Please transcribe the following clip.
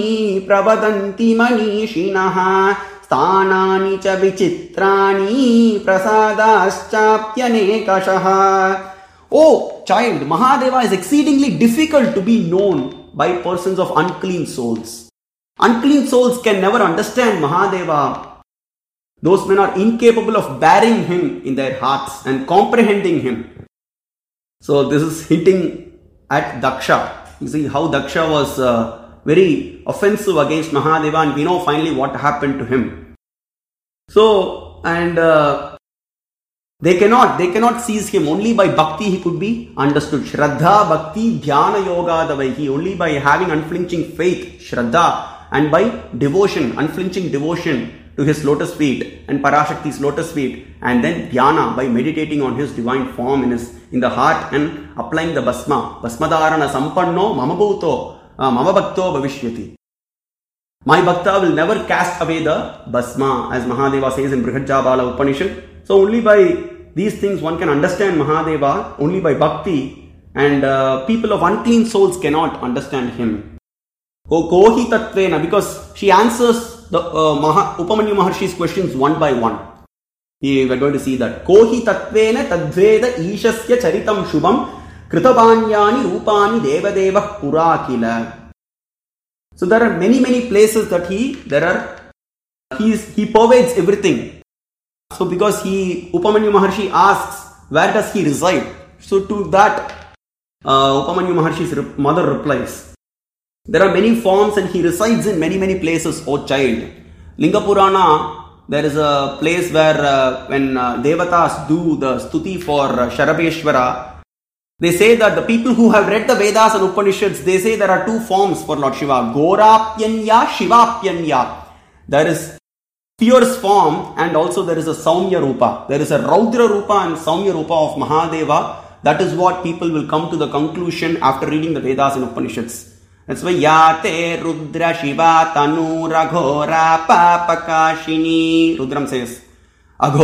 pravadanti manishinaha sthanani cha vichitrani prasadaschapyanekashaha. Oh child, Mahadeva is exceedingly difficult to be known by persons of unclean souls. Unclean souls can never understand Mahadeva. Those men are incapable of bearing him in their hearts and comprehending him. So this is hinting at Daksha. You see how Daksha was very offensive against Mahadeva, and we know finally what happened to him. So, and they cannot seize him. Only by bhakti he could be understood. Shraddha, bhakti, dhyana, yoga, davaihi. Only by having unflinching faith, Shraddha, and by devotion, unflinching devotion to his lotus feet and Parashakti's lotus feet, and then dhyana, by meditating on his divine form in the heart and applying the basma. Basmadharana sampanno mama bhuto mama bhakto bhavishyati. My bhakta will never cast away the basma, as Mahadeva says in Brihajjabala Upanishad. So only by these things one can understand Mahadeva, only by bhakti, and people of unclean souls cannot understand him. Kohi tattvena, because she answers the Upamanyu Maharshi's questions one by one. We are going to see that. Kohi tattvena tadveda ishasya charitam shubham kritabanyani rupani devadeva purakila. So there are many places that he pervades everything. So because Upamanyu Maharshi asks, where does he reside? So to that, Upamanyu Maharshi's mother replies, there are many forms and he resides in many places, O child. Linga Purana, there is a place where when Devatas do the stuti for Sharabeshwara, they say that the people who have read the Vedas and Upanishads, they say there are two forms for Lord Shiva. Gorapyanya, Shivapyanya. There is fierce form and also there is a Saumya Rupa. There is a Raudra Rupa and Saumya Rupa of Mahadeva. That is what people will come to the conclusion after reading the Vedas and Upanishads. That's why Yate Rudra Shiva Tanu Raghora Papakashini. Rudram says,